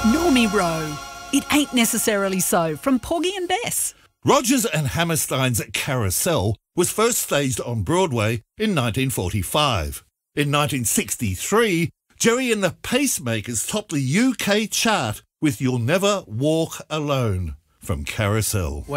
Normie Rowe. It ain't necessarily so, from Porgy and Bess. Rodgers and Hammerstein's Carousel was first staged on Broadway in 1945. In 1963, Jerry and the Pacemakers topped the UK chart with You'll Never Walk Alone from Carousel.